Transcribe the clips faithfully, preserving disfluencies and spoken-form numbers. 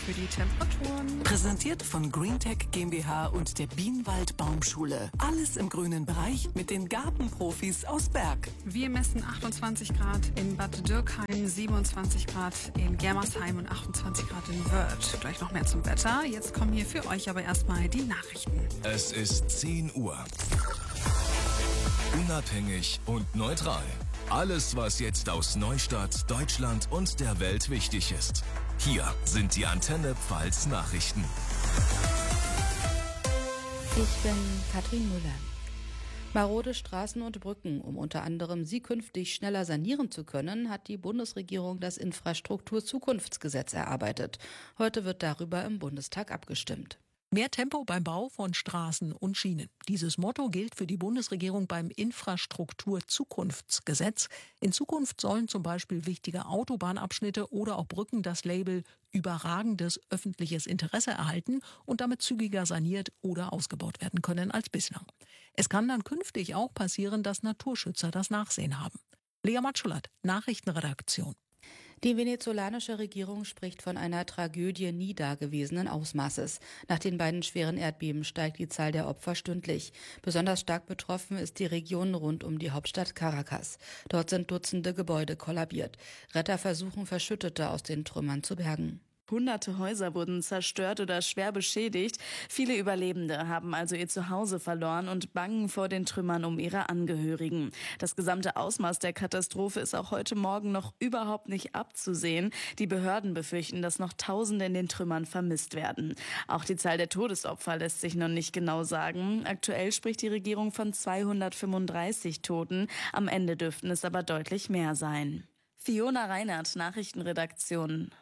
für die Temperaturen. Präsentiert von GreenTech GmbH und der Bienenwald Baumschule. Alles im grünen Bereich mit den Gartenprofis aus Berg. Wir messen achtundzwanzig Grad in Bad Dürkheim, siebenundzwanzig Grad in Germersheim und achtundzwanzig Grad in Wörth. Gleich noch mehr zum Wetter. Jetzt kommen hier für euch aber erstmal die Nachrichten. Es ist zehn Uhr. Unabhängig und neutral. Alles, was jetzt aus Neustadt, Deutschland und der Welt wichtig ist. Hier sind die Antenne Pfalz Nachrichten. Ich bin Katrin Müller. Marode Straßen und Brücken, um unter anderem sie künftig schneller sanieren zu können, hat die Bundesregierung das Infrastrukturzukunftsgesetz erarbeitet. Heute wird darüber im Bundestag abgestimmt. Mehr Tempo beim Bau von Straßen und Schienen. Dieses Motto gilt für die Bundesregierung beim Infrastrukturzukunftsgesetz. In Zukunft sollen zum Beispiel wichtige Autobahnabschnitte oder auch Brücken das Label überragendes öffentliches Interesse erhalten und damit zügiger saniert oder ausgebaut werden können als bislang. Es kann dann künftig auch passieren, dass Naturschützer das Nachsehen haben. Lea Matschulat, Nachrichtenredaktion. Die venezolanische Regierung spricht von einer Tragödie nie dagewesenen Ausmaßes. Nach den beiden schweren Erdbeben steigt die Zahl der Opfer stündlich. Besonders stark betroffen ist die Region rund um die Hauptstadt Caracas. Dort sind Dutzende Gebäude kollabiert. Retter versuchen, Verschüttete aus den Trümmern zu bergen. Hunderte Häuser wurden zerstört oder schwer beschädigt. Viele Überlebende haben also ihr Zuhause verloren und bangen vor den Trümmern um ihre Angehörigen. Das gesamte Ausmaß der Katastrophe ist auch heute Morgen noch überhaupt nicht abzusehen. Die Behörden befürchten, dass noch Tausende in den Trümmern vermisst werden. Auch die Zahl der Todesopfer lässt sich noch nicht genau sagen. Aktuell spricht die Regierung von zweihundertfünfunddreißig Toten. Am Ende dürften es aber deutlich mehr sein. Fiona Reinhardt, Nachrichtenredaktion.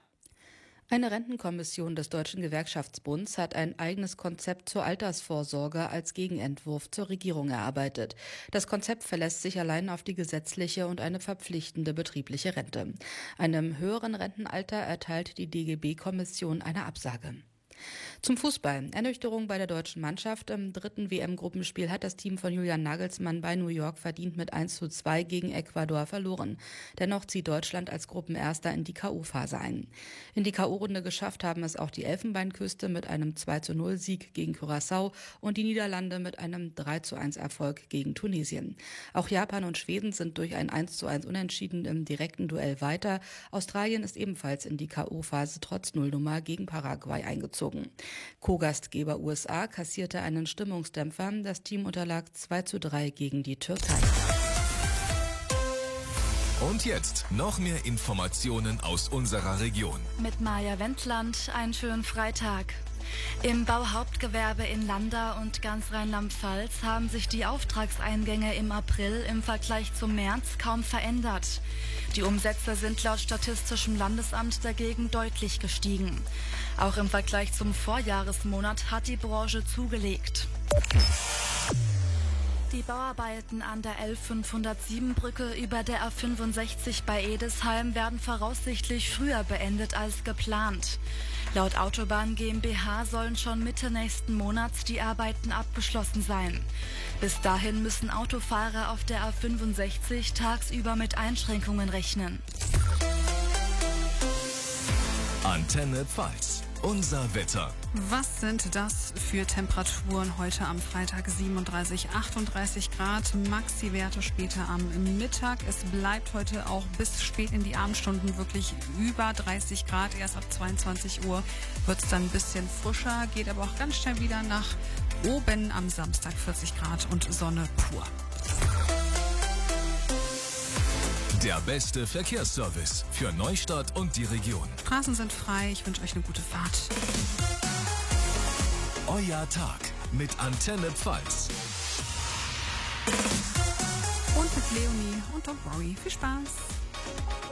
Eine Rentenkommission des Deutschen Gewerkschaftsbunds hat ein eigenes Konzept zur Altersvorsorge als Gegenentwurf zur Regierung erarbeitet. Das Konzept verlässt sich allein auf die gesetzliche und eine verpflichtende betriebliche Rente. Einem höheren Rentenalter erteilt die D G B-Kommission eine Absage. Zum Fußball. Ernüchterung bei der deutschen Mannschaft. Im dritten W M-Gruppenspiel hat das Team von Julian Nagelsmann bei New York verdient mit eins zu zwei gegen Ecuador verloren. Dennoch zieht Deutschland als Gruppenerster in die K O-Phase ein. In die K O-Runde geschafft haben es auch die Elfenbeinküste mit einem zwei zu null Sieg gegen Curaçao und die Niederlande mit einem drei zu eins Erfolg gegen Tunesien. Auch Japan und Schweden sind durch ein eins zu eins Unentschieden im direkten Duell weiter. Australien ist ebenfalls in die K O-Phase trotz Nullnummer gegen Paraguay eingezogen. Co-Gastgeber U S A kassierte einen Stimmungsdämpfer. Das Team unterlag zwei zu drei gegen die Türkei. Und jetzt noch mehr Informationen aus unserer Region. Mit Maja Wendland, einen schönen Freitag. Im Bauhauptgewerbe in Landau und ganz Rheinland-Pfalz haben sich die Auftragseingänge im April im Vergleich zum März kaum verändert. Die Umsätze sind laut Statistischem Landesamt dagegen deutlich gestiegen. Auch im Vergleich zum Vorjahresmonat hat die Branche zugelegt. Die Bauarbeiten an der L fünfhundertsieben Brücke über der A fünfundsechzig bei Edesheim werden voraussichtlich früher beendet als geplant. Laut Autobahn GmbH sollen schon Mitte nächsten Monats die Arbeiten abgeschlossen sein. Bis dahin müssen Autofahrer auf der A fünfundsechzig tagsüber mit Einschränkungen rechnen. Antenne Pfalz. Unser Wetter. Was sind das für Temperaturen heute am Freitag? siebenunddreißig, achtunddreißig Grad, Maxi-Werte später am Mittag. Es bleibt heute auch bis spät in die Abendstunden wirklich über dreißig Grad. Erst ab zweiundzwanzig Uhr wird es dann ein bisschen frischer, geht aber auch ganz schnell wieder nach oben. Am Samstag vierzig Grad und Sonne pur. Der beste Verkehrsservice für Neustadt und die Region. Straßen sind frei. Ich wünsche euch eine gute Fahrt. Euer Tag mit Antenne Pfalz. Und mit Leonie und Don't Worry. Viel Spaß.